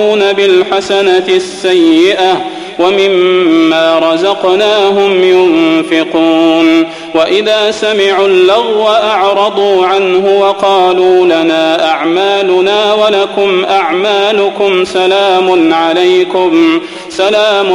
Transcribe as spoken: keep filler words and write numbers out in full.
بالحسنة السيئة ومما رزقناهم ينفقون وإذا سمعوا اللغو أعرضوا عنه وقالوا لنا أعمالنا ولكم أعمالكم سلام عليكم سلام